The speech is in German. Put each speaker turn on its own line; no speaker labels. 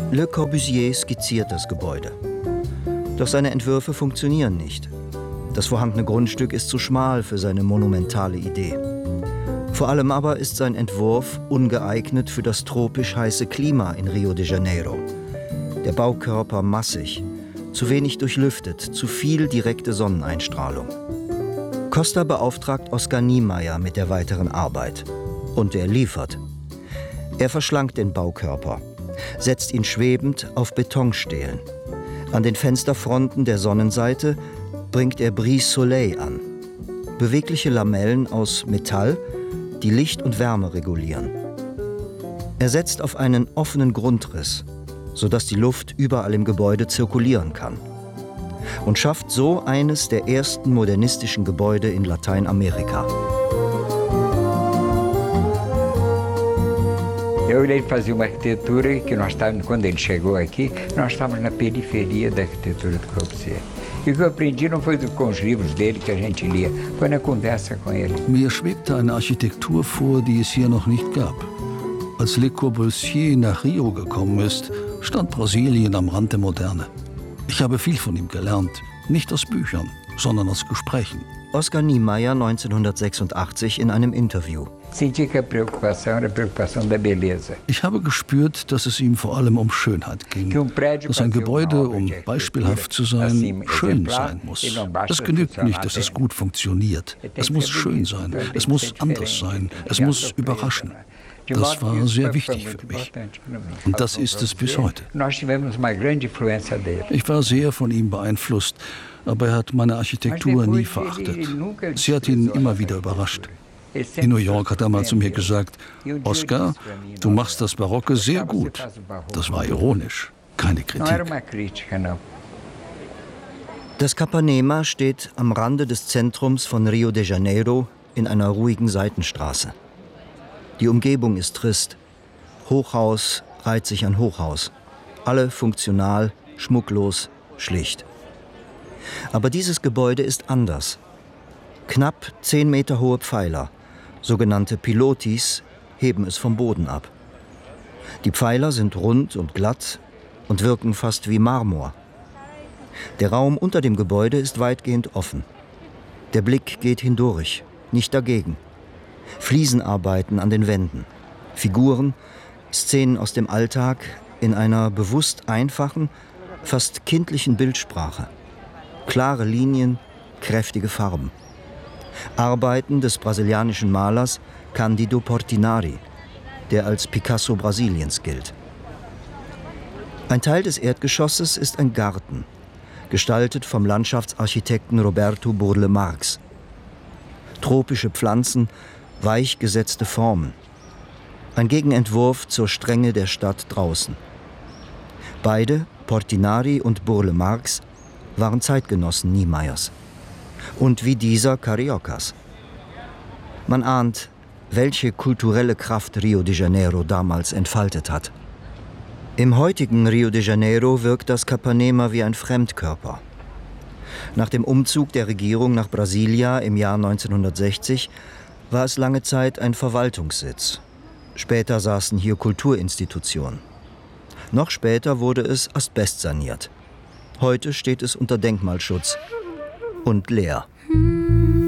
Le Corbusier skizziert das Gebäude. Doch seine Entwürfe funktionieren nicht. Das vorhandene Grundstück ist zu schmal für seine monumentale Idee. Vor allem aber ist sein Entwurf ungeeignet für das tropisch heiße Klima in Rio de Janeiro. Der Baukörper massig, zu wenig durchlüftet, zu viel direkte Sonneneinstrahlung. Costa beauftragt Oskar Niemeyer mit der weiteren Arbeit. Und er liefert. Er verschlankt den Baukörper, setzt ihn schwebend auf Betonstelen. An den Fensterfronten der Sonnenseite bringt er Brise-Soleil an. Bewegliche Lamellen aus Metall, die Licht und Wärme regulieren. Er setzt auf einen offenen Grundriss, sodass die Luft überall im Gebäude zirkulieren kann. Und schafft so eines der ersten modernistischen Gebäude in Lateinamerika.
Ele fazia uma arquitetura que nós estávamos, quando ele chegou aqui, nós estávamos na periferia da arquitetura do Corbusier. E o que eu aprendi não foi com os livros dele que a gente lia, foi na conversa com ele.
Mir schwebte eine Architektur vor, die es hier noch nicht gab. Als Le Corbusier nach Rio gekommen ist, stand Brasilien am Rand der Moderne. Ich habe viel von ihm gelernt, nicht aus Büchern, sondern aus Gesprächen.
Oskar Niemeyer 1986 in einem Interview.
Ich habe gespürt, dass es ihm vor allem um Schönheit ging. Dass ein Gebäude, um beispielhaft zu sein, schön sein muss. Es genügt nicht, dass es gut funktioniert. Es muss schön sein, es muss anders sein, es muss überraschen. Das war sehr wichtig für mich. Und das ist es bis heute. Ich war sehr von ihm beeinflusst, aber er hat meine Architektur nie verachtet. Sie hat ihn immer wieder überrascht. In New York hat er mal zu mir gesagt, Oskar, du machst das Barocke sehr gut. Das war ironisch, keine Kritik.
Das Capanema steht am Rande des Zentrums von Rio de Janeiro in einer ruhigen Seitenstraße. Die Umgebung ist trist. Hochhaus reiht sich an Hochhaus. Alle funktional, schmucklos, schlicht. Aber dieses Gebäude ist anders. Knapp 10 Meter hohe Pfeiler, sogenannte Pilotis, heben es vom Boden ab. Die Pfeiler sind rund und glatt und wirken fast wie Marmor. Der Raum unter dem Gebäude ist weitgehend offen. Der Blick geht hindurch, nicht dagegen. Fliesenarbeiten an den Wänden, Figuren, Szenen aus dem Alltag in einer bewusst einfachen, fast kindlichen Bildsprache. Klare Linien, kräftige Farben. Arbeiten des brasilianischen Malers Cândido Portinari, der als Picasso Brasiliens gilt. Ein Teil des Erdgeschosses ist ein Garten, gestaltet vom Landschaftsarchitekten Roberto Burle Marx. Tropische Pflanzen, weich gesetzte Formen. Ein Gegenentwurf zur Strenge der Stadt draußen. Beide, Portinari und Burle Marx, waren Zeitgenossen Niemeyers. Und wie dieser Cariocas. Man ahnt, welche kulturelle Kraft Rio de Janeiro damals entfaltet hat. Im heutigen Rio de Janeiro wirkt das Capanema wie ein Fremdkörper. Nach dem Umzug der Regierung nach Brasilia im Jahr 1960 war es lange Zeit ein Verwaltungssitz. Später saßen hier Kulturinstitutionen. Noch später wurde es asbestsaniert. Heute steht es unter Denkmalschutz und leer.